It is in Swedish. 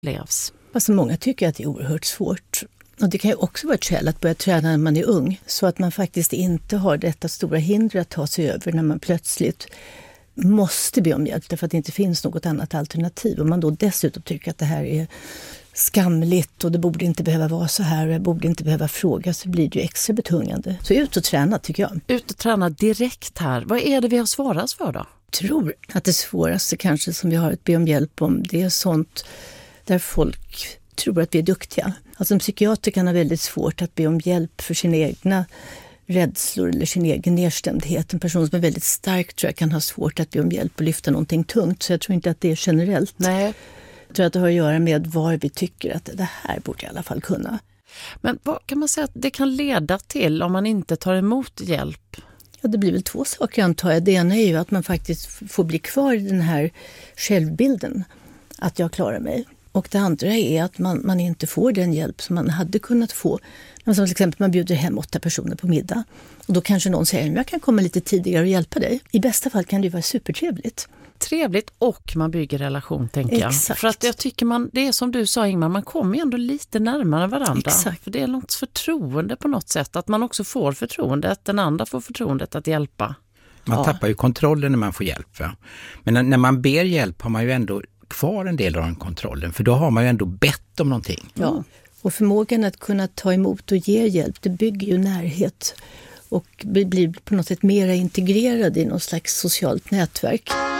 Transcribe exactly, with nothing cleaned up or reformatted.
levs? Alltså många tycker att det är oerhört svårt. Och det kan ju också vara ett skäl att börja träna när man är ung. Så att man faktiskt inte har detta stora hinder att ta sig över när man plötsligt måste be om hjälp. Därför att det inte finns något annat alternativ. Och man då dessutom tycker att det här är skamligt och det borde inte behöva vara så här och jag borde inte behöva fråga, så blir det ju extra betungande. Så ut och träna tycker jag. Ut och träna direkt här. Vad är det vi har svårast för då? Jag tror att det svåraste kanske som vi har att be om hjälp om, det är sånt där folk tror att vi är duktiga. Alltså en psykiater kan ha väldigt svårt att be om hjälp för sina egna rädslor eller sin egen nedstämdhet. En person som är väldigt stark tror jag kan ha svårt att be om hjälp och lyfta någonting tungt. Så jag tror inte att det är generellt. Nej. Jag tror att det har att göra med var vi tycker att det här borde jag i alla fall kunna. Men vad kan man säga att det kan leda till om man inte tar emot hjälp? Ja, det blir väl två saker antar jag. Det ena är ju att man faktiskt får bli kvar i den här självbilden. Att jag klarar mig. Och det andra är att man, man inte får den hjälp som man hade kunnat få. Som till exempel man bjuder hem åtta personer på middag. Och då kanske någon säger att jag kan komma lite tidigare och hjälpa dig. I bästa fall kan det ju vara supertrevligt. Trevligt och man bygger relation, tänker jag. Exakt. För att jag tycker man, det är som du sa Ingmar, man kommer ju ändå lite närmare varandra. Exakt. För det är något förtroende på något sätt. Att man också får förtroendet, den andra får förtroendet att hjälpa. Man ja. tappar ju kontrollen när man får hjälp. Va? Men när, när man ber hjälp har man ju ändå kvar en del av den kontrollen. För då har man ju ändå bett om någonting. Ja, och förmågan att kunna ta emot och ge hjälp, det bygger ju närhet. Och blir på något sätt mer integrerad i någon slags socialt nätverk.